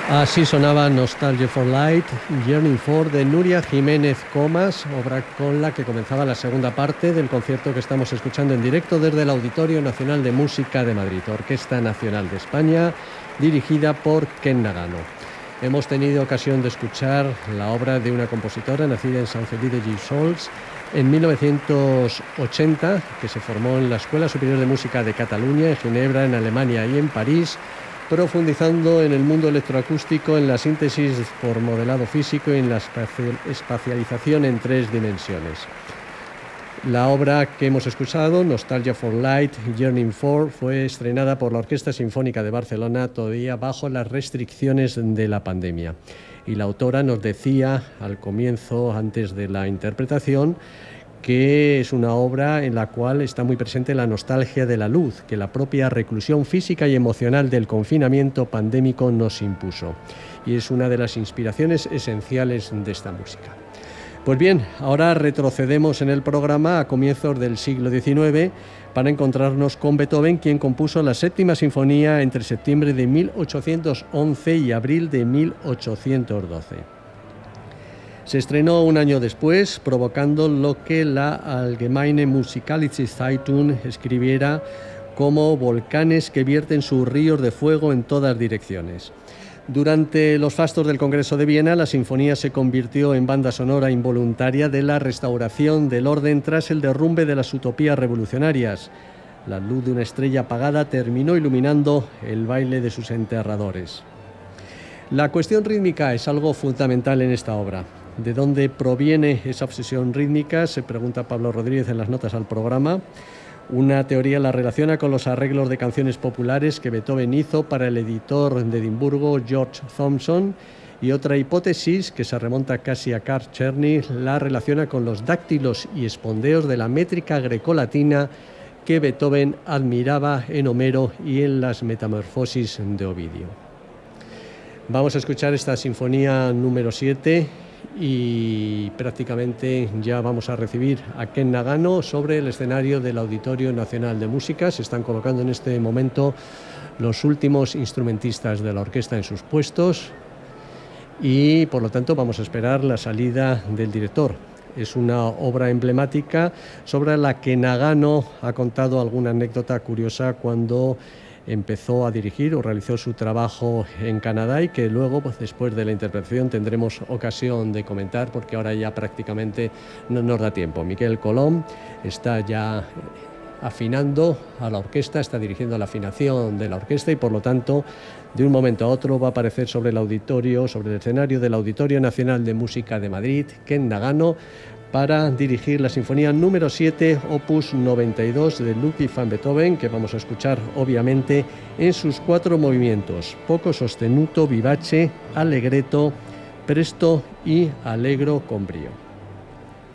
Así sonaba Nostalgia for Light, Yearning for de Nuria Jiménez Comas, obra con la que comenzaba la segunda parte del concierto que estamos escuchando en directo desde el Auditorio Nacional de Música de Madrid, Orquesta Nacional de España, dirigida por Ken Nagano. Hemos tenido ocasión de escuchar la obra de una compositora nacida en San Feliu de Guíxols en 1980, que se formó en la Escuela Superior de Música de Cataluña, en Ginebra, en Alemania y en París, profundizando en el mundo electroacústico, en la síntesis por modelado físico y en la espacialización en 3 dimensiones. La obra que hemos escuchado, Nostalgia for Light, Yearning for, fue estrenada por la Orquesta Sinfónica de Barcelona todavía bajo las restricciones de la pandemia. Y la autora nos decía al comienzo, antes de la interpretación, que es una obra en la cual está muy presente la nostalgia de la luz, que la propia reclusión física y emocional del confinamiento pandémico nos impuso. Y es una de las inspiraciones esenciales de esta música. Pues bien, ahora retrocedemos en el programa a comienzos del siglo XIX para encontrarnos con Beethoven, quien compuso la Séptima Sinfonía entre septiembre de 1811 y abril de 1812. Se estrenó un año después, provocando lo que la Allgemeine Musikalische Zeitung escribiera como volcanes que vierten sus ríos de fuego en todas direcciones. Durante los fastos del Congreso de Viena, la sinfonía se convirtió en banda sonora involuntaria de la restauración del orden tras el derrumbe de las utopías revolucionarias. La luz de una estrella apagada terminó iluminando el baile de sus enterradores. La cuestión rítmica es algo fundamental en esta obra. ¿De dónde proviene esa obsesión rítmica?, se pregunta Pablo Rodríguez en las notas al programa. Una teoría la relaciona con los arreglos de canciones populares que Beethoven hizo para el editor de Edimburgo, George Thomson, y otra hipótesis, que se remonta casi a Karl Czerny, la relaciona con los dáctilos y espondeos de la métrica grecolatina que Beethoven admiraba en Homero y en las Metamorfosis de Ovidio. Vamos a escuchar esta sinfonía número 7 y prácticamente ya vamos a recibir a Ken Nagano sobre el escenario del Auditorio Nacional de Música. Se están colocando en este momento los últimos instrumentistas de la orquesta en sus puestos y por lo tanto vamos a esperar la salida del director. Es una obra emblemática sobre la que Nagano ha contado alguna anécdota curiosa cuando empezó a dirigir o realizó su trabajo en Canadá y que luego, pues, después de la interpretación tendremos ocasión de comentar, porque ahora ya prácticamente no nos da tiempo. Miquel Colom está ya afinando a la orquesta, está dirigiendo la afinación de la orquesta y por lo tanto de un momento a otro va a aparecer sobre el auditorio, sobre el escenario del Auditorio Nacional de Música de Madrid, Ken Nagano, para dirigir la sinfonía número 7, opus 92 de Ludwig van Beethoven, que vamos a escuchar obviamente en sus 4 movimientos: poco sostenuto, vivace, allegretto, presto y allegro con brio.